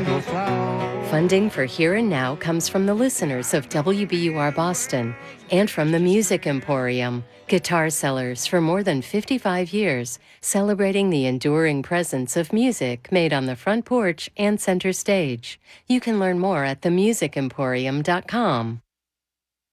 Funding for Here and Now comes from the listeners of WBUR Boston and from the Music Emporium, guitar sellers for more than 55 years, celebrating the enduring presence of music made on the front porch and center stage. You can learn more at themusicemporium.com.